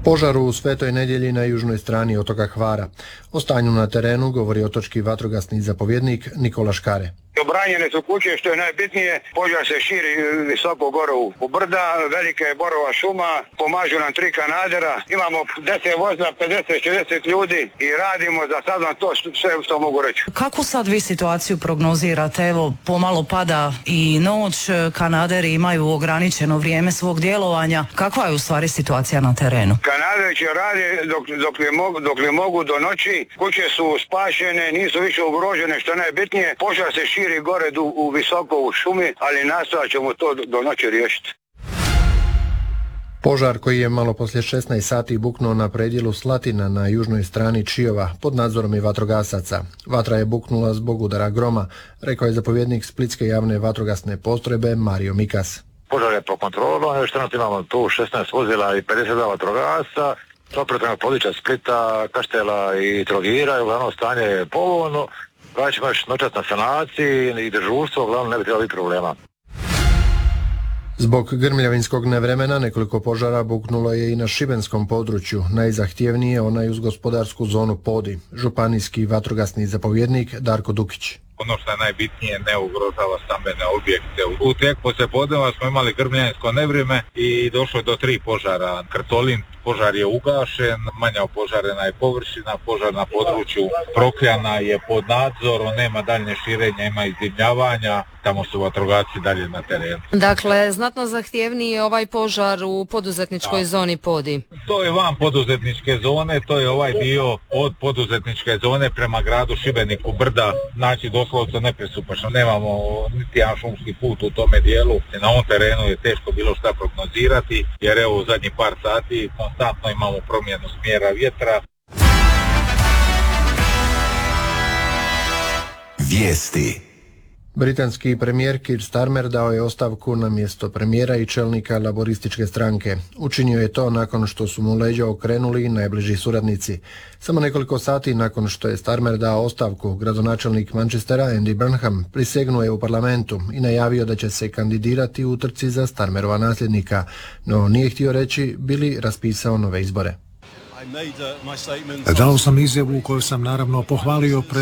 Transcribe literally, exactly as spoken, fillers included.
Požar u Svetoj Nedjelji na južnoj strani otoka Hvara. O stanju na terenu govori otočki vatrogasni zapovjednik Nikola Škare. Obranjene su kuće, što je najbitnije. Požar se širi visoko gore u brda, velika je borova šuma, pomažu nam tri kanadera, imamo deset vozila, pedeset šezdeset ljudi i radimo, za sad vam to sve što mogu reći. Kako sad vi situaciju prognozirate? Evo, pomalo pada i noć, kanaderi imaju ograničeno vrijeme svog djelovanja. Kakva je u stvari situacija na terenu? Kanaderi će raditi dok, dok, li mogu, dok li mogu do noći, kuće su spašene, nisu više ugrožene, što je najbitnije. Požar se širi gore u, u visoko u šumi, ali nastojat ćemo to do, do noći riješiti. Požar koji je malo poslije šesnaest sati buknuo na predjelu Slatina na južnoj strani Čiova pod nadzorom i vatrogasaca. Vatra je buknula zbog udara groma, rekao je zapovjednik Splitske javne vatrogasne postrojbe Mario Mikas. Požar je po kontrolu, još trenutno imamo tu šesnaest vozila i pedeset dva vatrogasca, operativnog područja Splita, Kaštela i Trogira, uglavnom stanje je povoljno. Kada ćemo još noćat na sanaciji i dežurstvo, uglavnom ne bi trebalo biti problema. Zbog grmljavinskog nevremena nekoliko požara buknulo je i na šibenskom području, najzahtjevnije onaj uz gospodarsku zonu Podi. Županijski vatrogasni zapovjednik Darko Dukić. Ono što je najbitnije, ne ugrožava stambene objekte. U tijeku poslijepodneva smo imali grmljavinsko nevrijeme i došlo je do tri požara. Krtolin požar je ugašen, manja opožarena je površina, požar na području Prokljana je pod nadzorom, nema daljnje širenja, ima izdimljavanja, tamo su vatrogasci dalje na terenu. Dakle, znatno zahtjevniji je ovaj požar u poduzetničkoj da. zoni Podi. To je van poduzetničke zone, to je ovaj dio od poduzetničke zone prema gradu Šibeniku, brda, znači doslovce nepristupačno, nemamo niti jedan šumski put u tome dijelu. Na ovom terenu je teško bilo šta prognozirati, jer evo u zadnjih par sati konstantno imamo promjenu smjera vjetra. Vijesti. Britanski premijer Keir Starmer dao je ostavku na mjesto premijera i čelnika laborističke stranke. Učinio je to nakon što su mu leđa okrenuli najbliži suradnici. Samo nekoliko sati nakon što je Starmer dao ostavku, gradonačelnik Manchestera Andy Burnham prisegnuo je u parlamentu i najavio da će se kandidirati u utrci za Starmerova nasljednika, no nije htio reći bi li raspisao nove izbore. Dao sam izjavu u kojoj sam naravno pohvalio